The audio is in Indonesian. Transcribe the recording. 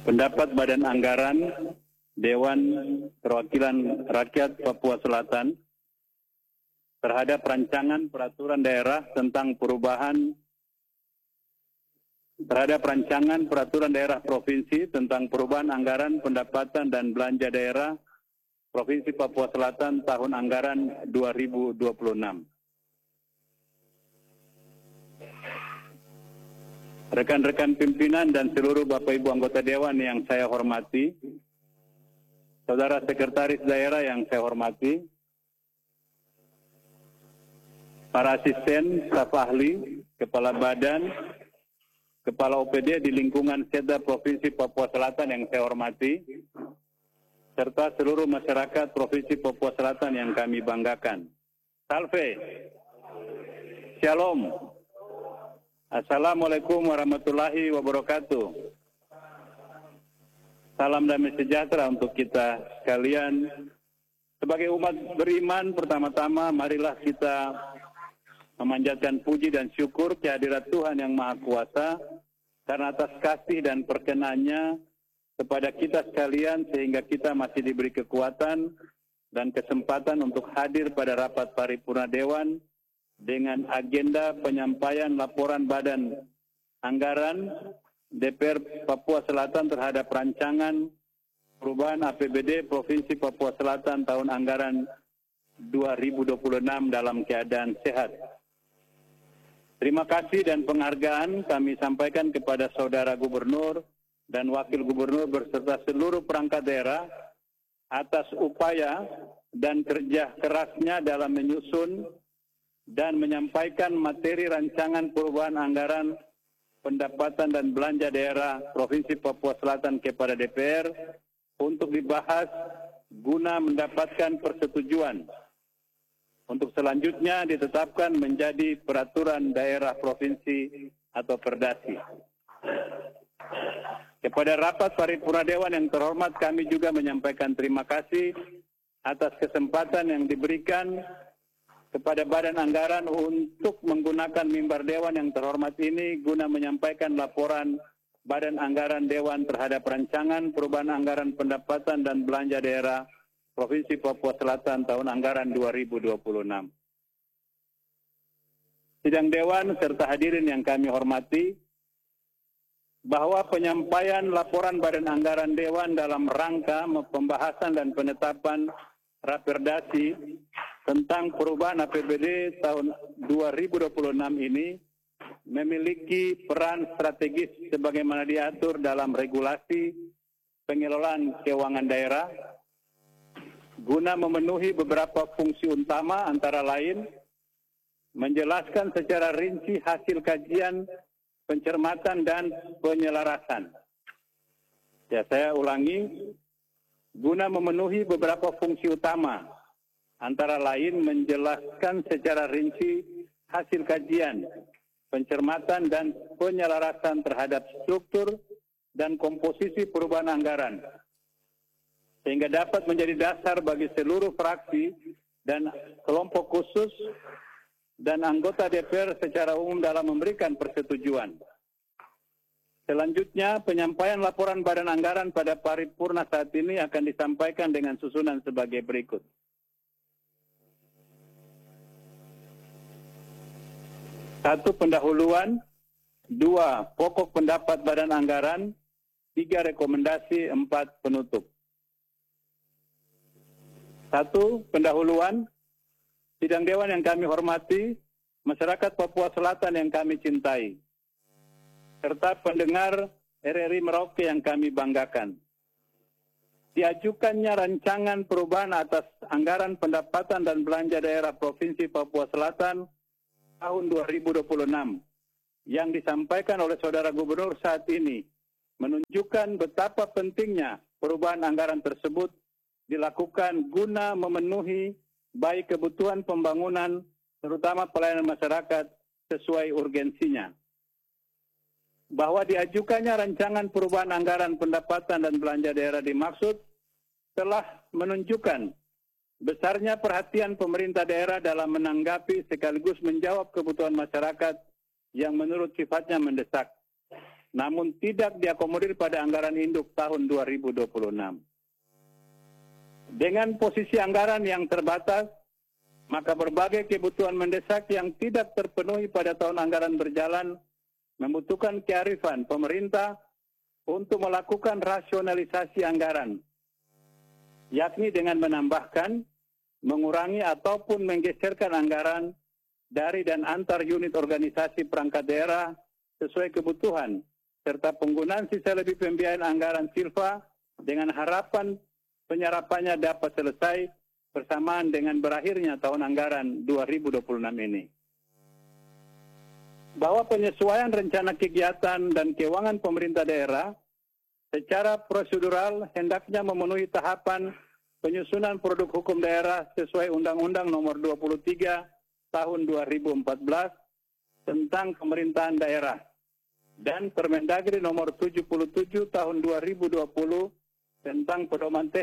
Pendapat Badan Anggaran Dewan Perwakilan Rakyat Papua Selatan terhadap rancangan peraturan daerah tentang perubahan provinsi tentang perubahan anggaran pendapatan dan belanja daerah Provinsi Papua Selatan tahun anggaran 2026. Rekan-rekan pimpinan dan seluruh Bapak Ibu anggota Dewan yang saya hormati, Saudara Sekretaris Daerah yang saya hormati, para asisten, staf ahli, kepala badan, kepala OPD di lingkungan Setda Provinsi Papua Selatan yang saya hormati, serta seluruh masyarakat Provinsi Papua Selatan yang kami banggakan. Salve, Shalom. Assalamualaikum warahmatullahi wabarakatuh. Salam damai sejahtera untuk kita sekalian. Sebagai umat beriman, pertama-tama marilah kita memanjatkan puji dan syukur kehadirat Tuhan yang Maha Kuasa karena atas kasih dan perkenannya kepada kita sekalian sehingga kita masih diberi kekuatan dan kesempatan untuk hadir pada rapat paripurna Dewan dengan agenda penyampaian laporan Badan Anggaran DPR Papua Selatan terhadap rancangan perubahan APBD Provinsi Papua Selatan tahun anggaran 2026 dalam keadaan sehat. Terima kasih dan penghargaan kami sampaikan kepada Saudara Gubernur dan Wakil Gubernur beserta seluruh perangkat daerah atas upaya dan kerja kerasnya dalam menyusun dan menyampaikan materi rancangan perubahan anggaran pendapatan dan belanja daerah Provinsi Papua Selatan kepada DPR untuk dibahas guna mendapatkan persetujuan untuk selanjutnya ditetapkan menjadi peraturan daerah provinsi atau perdasi. Kepada rapat paripurna Dewan yang terhormat, kami juga menyampaikan terima kasih atas kesempatan yang diberikan kepada Badan Anggaran untuk menggunakan mimbar Dewan yang terhormat ini guna menyampaikan laporan Badan Anggaran Dewan terhadap rancangan perubahan anggaran pendapatan dan belanja daerah Provinsi Papua Selatan tahun anggaran 2026. Sidang Dewan serta hadirin yang kami hormati, bahwa penyampaian laporan Badan Anggaran Dewan dalam rangka pembahasan dan penetapan Raperdasi tentang perubahan APBD tahun 2026 ini memiliki peran strategis sebagaimana diatur dalam regulasi pengelolaan keuangan daerah guna memenuhi beberapa fungsi utama antara lain menjelaskan secara rinci hasil kajian, pencermatan dan penyelarasan. Ya, saya ulangi, guna memenuhi beberapa fungsi utama antara lain menjelaskan secara rinci hasil kajian, pencermatan dan penyelarasan terhadap struktur dan komposisi perubahan anggaran, sehingga dapat menjadi dasar bagi seluruh fraksi dan kelompok khusus dan anggota DPR secara umum dalam memberikan persetujuan. Selanjutnya, penyampaian laporan Badan Anggaran pada paripurna saat ini akan disampaikan dengan susunan sebagai berikut. 1. Pendahuluan. 2. Pokok pendapat Badan Anggaran. 3. Rekomendasi. 4. Penutup. 1. Pendahuluan. Sidang Dewan yang kami hormati, masyarakat Papua Selatan yang kami cintai, serta pendengar RRI Merauke yang kami banggakan. Diajukannya rancangan perubahan atas anggaran pendapatan dan belanja daerah Provinsi Papua Selatan tahun 2026 yang disampaikan oleh Saudara Gubernur saat ini menunjukkan betapa pentingnya perubahan anggaran tersebut dilakukan guna memenuhi baik kebutuhan pembangunan, terutama pelayanan masyarakat sesuai urgensinya. Bahwa diajukannya rancangan perubahan anggaran pendapatan dan belanja daerah dimaksud telah menunjukkan besarnya perhatian pemerintah daerah dalam menanggapi sekaligus menjawab kebutuhan masyarakat yang menurut sifatnya mendesak. namun tidak diakomodir pada anggaran induk tahun 2026. Dengan posisi anggaran yang terbatas, maka berbagai kebutuhan mendesak yang tidak terpenuhi pada tahun anggaran berjalan membutuhkan kearifan pemerintah untuk melakukan rasionalisasi anggaran, yakni dengan menambahkan, mengurangi ataupun menggeserkan anggaran dari dan antar unit organisasi perangkat daerah sesuai kebutuhan, serta penggunaan sisa lebih pembiayaan anggaran silva dengan harapan penyerapannya dapat selesai bersamaan dengan berakhirnya tahun anggaran 2026 ini. Bahwa penyesuaian rencana kegiatan dan keuangan pemerintah daerah secara prosedural hendaknya memenuhi tahapan penyusunan produk hukum daerah sesuai Undang-Undang Nomor 23 Tahun 2014 tentang Pemerintahan Daerah dan Permendagri Nomor 77 Tahun 2020 tentang pedoman